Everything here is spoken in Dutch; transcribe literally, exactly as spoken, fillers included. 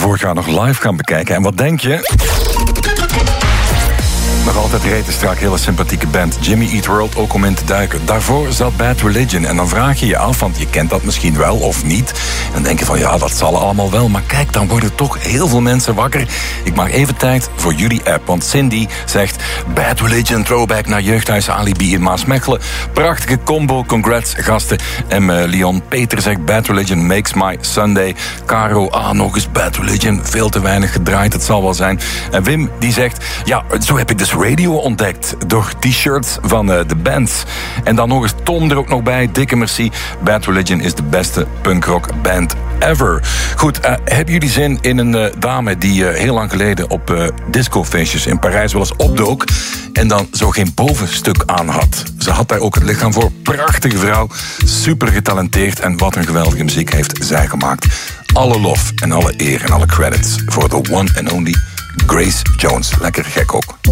voorgaan nog live gaan bekijken. En wat denk je? Nog altijd rete strak, hele sympathieke band. Jimmy Eat World, ook om in te duiken. Daarvoor zat Bad Religion. En dan vraag je je af, want je kent dat misschien wel of niet. En dan denk je van, ja, dat zal allemaal wel. Maar kijk, dan worden toch heel veel mensen wakker. Ik maak even tijd voor jullie app. Want Cindy zegt, Bad Religion, throwback naar Jeugdhuis Alibi in Maasmechelen. Prachtige combo, congrats gasten. En uh, Leon Peter zegt, Bad Religion makes my Sunday. Caro, ah, nog eens Bad Religion. Veel te weinig gedraaid, het zal wel zijn. En Wim, die zegt, ja, zo heb ik dus radio ontdekt door t-shirts van uh, de band. En dan nog eens Tom er ook nog bij. Dikke merci. Bad Religion is de beste punkrock band ever. Goed, uh, hebben jullie zin in een uh, dame die uh, heel lang geleden op uh, discofeestjes in Parijs wel eens opdook en dan zo geen bovenstuk aan had? Ze had daar ook het lichaam voor. Prachtige vrouw. Super getalenteerd. En wat een geweldige muziek heeft zij gemaakt. Alle lof en alle eer en alle credits voor the one and only Grace Jones. Lekker gek ook.